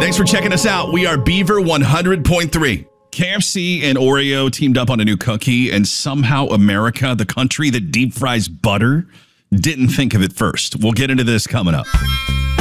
Thanks for checking us out. We are Beaver 100.3. KFC and Oreo teamed up on a new cookie, and somehow America, the country that deep fries butter, didn't think of it first. We'll get into this coming up.